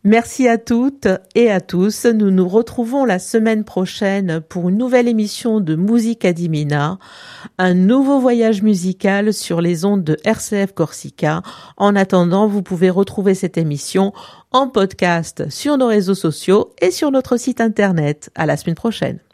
Merci à toutes et à tous. Nous nous retrouvons la semaine prochaine pour une nouvelle émission de Musica di Mina, un nouveau voyage musical sur les ondes de RCF Corsica. En attendant, vous pouvez retrouver cette émission en podcast sur nos réseaux sociaux et sur notre site internet. À la semaine prochaine.